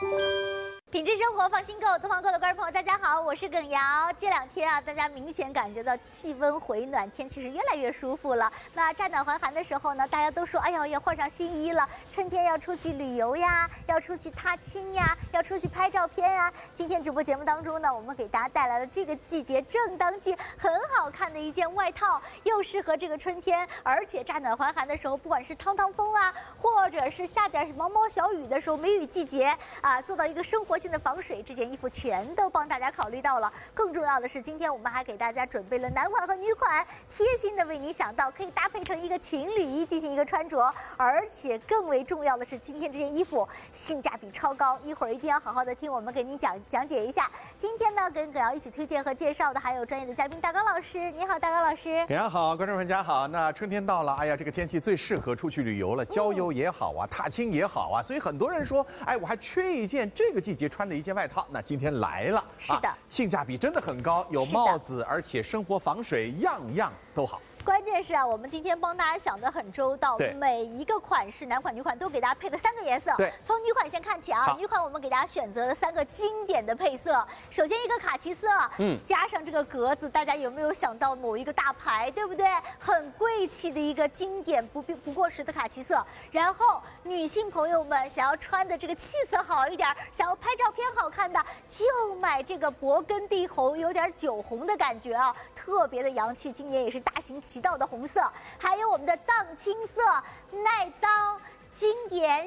品质生活，放心购，东方购的观众朋友，大家好，我是耿瑶。这两天啊，大家明显感觉到气温回暖，天气是越来越舒服了。那乍暖还寒的时候呢，大家都说，哎呀，要换上新衣了，春天要出去旅游呀，要出去踏青呀，要出去拍照片呀。今天直播节目当中呢，我们给大家带来了这个季节正当季很好看的一件外套，又适合这个春天，而且乍暖还寒的时候，不管是趟趟风啊，或者是下点毛毛小雨的时候，梅雨季节啊，做到一个生活性的防水，这件衣服全都帮大家考虑到了。更重要的是，今天我们还给大家准备了男款和女款，贴心的为你想到，可以搭配成一个情侣衣进行一个穿着。而且更为重要的是，今天这件衣服性价比超高，一会儿一定要好好的听我们给您讲解一下。今天呢，跟耿瑶一起推荐和介绍的还有专业的嘉宾大刚老师。你好，大刚老师。 耿瑶好，观众朋友大家好。那春天到了，哎呀，这个天气最适合出去旅游了，郊游也好啊，踏青也好啊，所以很多人说，哎，我还缺一件这个季节穿的一件外套。那今天来了， 是的， 性价比真的很高，有帽子，而且生活防水样样都好。 关键是啊，我们今天帮大家想得很周到，每一个款式，男款、女款都给大家配了3个颜色。 对， 从女款先看起啊，女款我们给大家选择了3个经典的配色。首先一个卡其色，加上这个格子，大家有没有想到某一个大牌，对不对？很贵气的一个经典不过时的卡其色。然后女性朋友们想要穿的这个气色好一点，想要拍照片好看的，就买这个勃艮第红，有点酒红的感觉啊，特别的洋气。今年也是大行其道的红色，还有我们的藏青色，耐脏经典